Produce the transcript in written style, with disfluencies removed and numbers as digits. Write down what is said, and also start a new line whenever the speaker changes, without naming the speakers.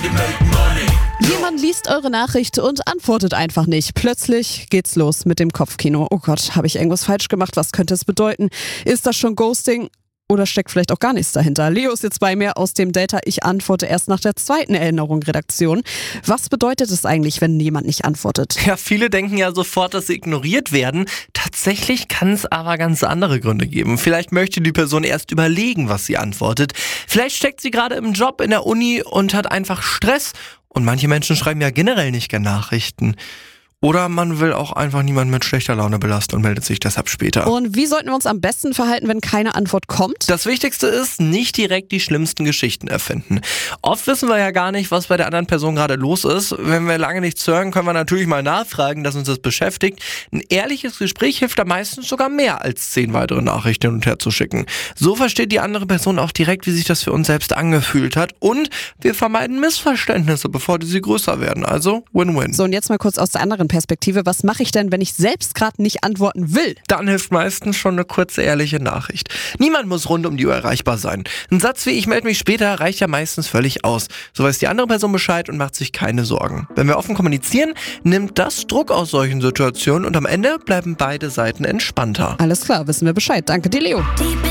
Jemand liest eure Nachricht und antwortet einfach nicht. Plötzlich geht's los mit dem Kopfkino. Oh Gott, habe ich irgendwas falsch gemacht? Was könnte es bedeuten? Ist das schon Ghosting? Oder steckt vielleicht auch gar nichts dahinter? Leo ist jetzt bei mir aus dem Data Ich antworte erst nach der zweiten Erinnerung Redaktion. Was bedeutet es eigentlich, wenn jemand nicht antwortet?
Ja, viele denken ja sofort, dass sie ignoriert werden. Tatsächlich kann es aber ganz andere Gründe geben. Vielleicht möchte die Person erst überlegen, was sie antwortet. Vielleicht steckt sie gerade im Job in der Uni und hat einfach Stress. Und manche Menschen schreiben ja generell nicht gerne Nachrichten. Oder man will auch einfach niemanden mit schlechter Laune belasten und meldet sich deshalb später.
Und wie sollten wir uns am besten verhalten, wenn keine Antwort kommt?
Das Wichtigste ist, nicht direkt die schlimmsten Geschichten erfinden. Oft wissen wir ja gar nicht, was bei der anderen Person gerade los ist. Wenn wir lange nichts hören, können wir natürlich mal nachfragen, dass uns das beschäftigt. Ein ehrliches Gespräch hilft da meistens sogar mehr, als 10 weitere Nachrichten hin und her zu schicken. So versteht die andere Person auch direkt, wie sich das für uns selbst angefühlt hat. Und wir vermeiden Missverständnisse, bevor sie größer werden. Also Win-Win.
So, und jetzt mal kurz aus der anderen Perspektive. Was mache ich denn, wenn ich selbst gerade nicht antworten will?
Dann hilft meistens schon eine kurze, ehrliche Nachricht. Niemand muss rund um die Uhr erreichbar sein. Ein Satz wie "Ich melde mich später" reicht ja meistens völlig aus. So weiß die andere Person Bescheid und macht sich keine Sorgen. Wenn wir offen kommunizieren, nimmt das Druck aus solchen Situationen und am Ende bleiben beide Seiten entspannter.
Alles klar, wissen wir Bescheid. Danke dir, Leo.